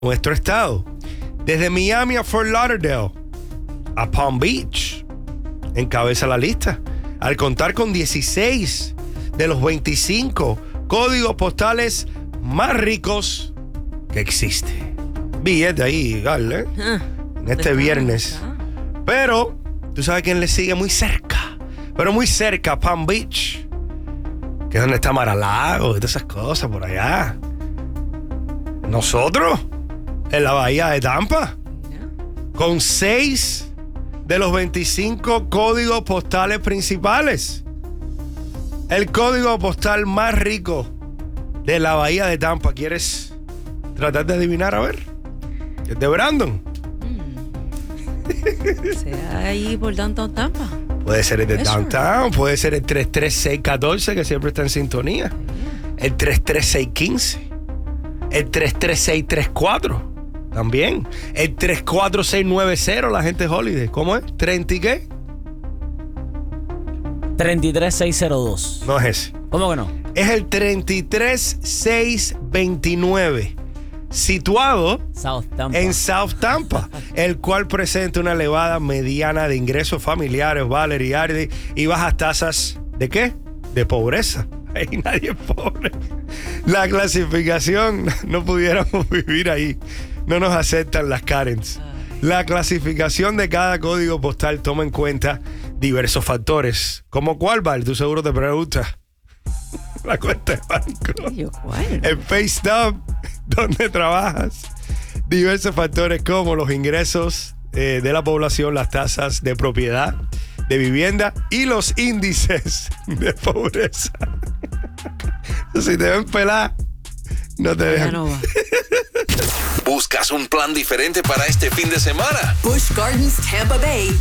nuestro estado. Desde Miami a Fort Lauderdale, a Palm Beach, encabeza la lista, al contar con 16 de los 25 códigos postales más ricos que existe. Billete ahí, dale, en este viernes. Pero, ¿tú sabes quién le sigue muy cerca? Pero muy cerca, Palm Beach, que es donde está Mar-a-Lago y todas esas cosas por allá. Nosotros, en la bahía de Tampa, con 6 de los 25 códigos postales principales. El código postal más rico de la bahía de Tampa. ¿Quieres tratar de adivinar? A ver. ¿Es de Brandon? ¿Será ahí por Downtown Tampa? Puede ser el de Downtown, puede ser el 33614, que siempre está en sintonía. El 33615. El 33634. También. El 34690, la gente Holiday. ¿Cómo es? ¿30 y qué? 33602. No es ese. ¿Cómo que no? Es el 33629. Situado South Tampa. en South Tampa, el cual presenta una elevada mediana de ingresos familiares, Valerie, y bajas tasas ¿de qué? De pobreza. Ahí nadie es pobre. La clasificación, no pudiéramos vivir ahí. No nos aceptan las Karens. La clasificación de cada código postal toma en cuenta diversos factores. ¿Como cuál, Val? Tú seguro te preguntas. La cuenta de banco. El pay stub, donde trabajas. Diversos factores como los ingresos de la población, las tasas de propiedad, de vivienda y los índices de pobreza. Si te ven pelar, no te dejan. No va. ¿Buscas un plan diferente para este fin de semana? Busch Gardens Tampa Bay